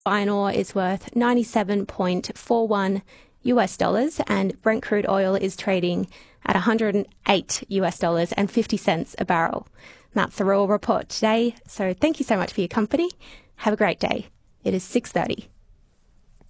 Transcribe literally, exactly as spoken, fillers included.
Iron ore is worth ninety-seven point four one U S dollars, and Brent crude oil is trading at one hundred eight U S dollars and fifty cents a barrel. That's the Raw Report today. So thank you so much for your company. Have a great day. It is six thirty.